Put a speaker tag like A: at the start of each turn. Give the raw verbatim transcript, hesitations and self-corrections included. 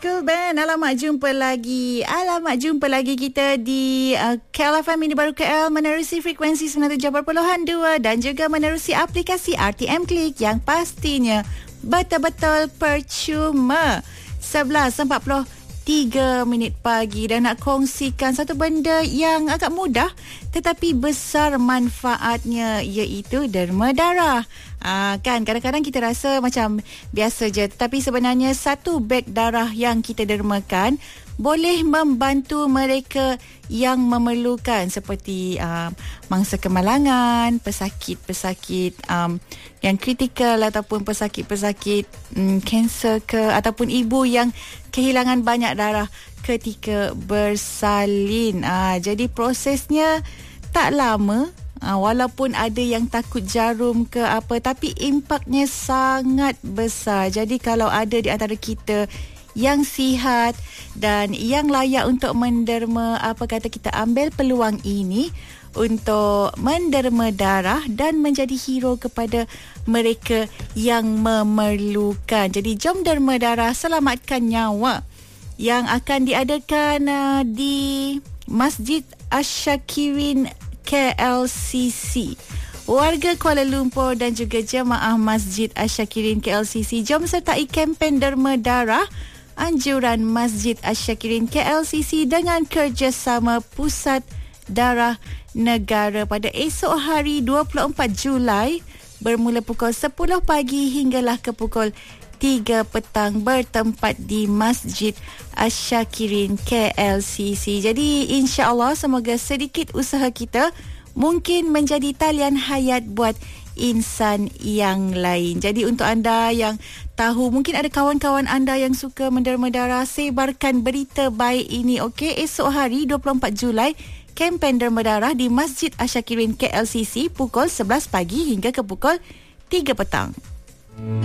A: School Band. Alamak, jumpa lagi. Alamak, jumpa lagi kita di uh, K L F M ini baru K L menerusi frekuensi sembilan puluh tujuh perpuluhan dua dan juga menerusi aplikasi R T M Click yang pastinya betul-betul percuma. sebelas empat puluh tiga minit pagi dan nak kongsikan satu benda yang agak mudah tetapi besar manfaatnya, iaitu derma darah. Ah, kan kadang-kadang kita rasa macam biasa je, tetapi sebenarnya satu beg darah yang kita dermakan boleh membantu mereka yang memerlukan, seperti um, mangsa kemalangan, pesakit-pesakit um, yang kritikal ataupun pesakit-pesakit um, kanser ke, ataupun ibu yang kehilangan banyak darah ketika bersalin. Ah, jadi prosesnya tak lama. Ha, walaupun ada yang takut jarum ke apa, tapi impaknya sangat besar. Jadi kalau ada di antara kita yang sihat dan yang layak untuk menderma, apa kata kita ambil peluang ini untuk menderma darah dan menjadi hero kepada mereka yang memerlukan. Jadi jom derma darah, selamatkan nyawa, yang akan diadakan uh, di Masjid Asyakirin K L C C. Warga Kuala Lumpur dan juga jemaah Masjid Asyakirin K L C C, jom sertai kempen derma darah anjuran Masjid Asyakirin K L C C dengan kerjasama Pusat Darah Negara pada esok hari dua puluh empat Julai bermula pukul sepuluh pagi hinggalah ke pukul tiga petang, bertempat di Masjid Asyakirin K L C C. Jadi insya-Allah semoga sedikit usaha kita mungkin menjadi talian hayat buat insan yang lain. Jadi untuk anda yang tahu, mungkin ada kawan-kawan anda yang suka menderma darah, sebarkan berita baik ini, okey? Esok hari dua puluh empat Julai kempen derma darah di Masjid Asyakirin K L C C pukul sebelas pagi hingga ke pukul tiga petang.